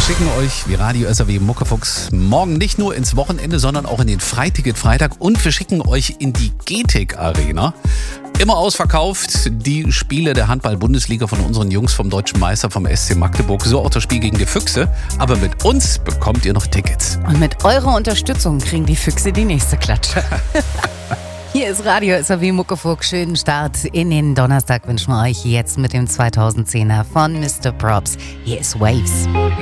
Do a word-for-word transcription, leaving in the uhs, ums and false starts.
schicken euch wie Radio S R W Muckefuchs morgen nicht nur ins Wochenende, sondern auch in den Freiticket Freitag und wir schicken euch in die G T E C Arena. Immer ausverkauft, die Spiele der Handball-Bundesliga von unseren Jungs vom Deutschen Meister, vom S C Magdeburg. So auch das Spiel gegen die Füchse. Aber mit uns bekommt ihr noch Tickets. Und mit eurer Unterstützung kriegen die Füchse die nächste Klatsche. Hier ist Radio S R W Muckefuchs. Schönen Start in den Donnerstag wünschen wir euch jetzt mit dem zweitausendzehner von Mister Props. Hier ist Waves.